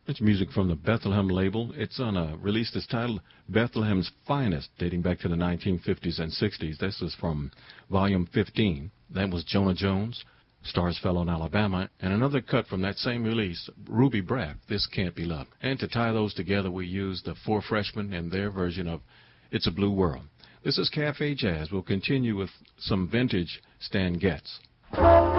It's music from the Bethlehem label. It's on a release that's titled Bethlehem's Finest, dating back to the 1950s and 60s. This is from Volume 15. That was Jonah Jones, Stars Fell on Alabama, and another cut from that same release, Ruby Braff, This Can't Be Love. And to tie those together, we used the Four Freshmen and their version of It's a Blue World. This is Cafe Jazz. We'll continue with some vintage Stan Getz.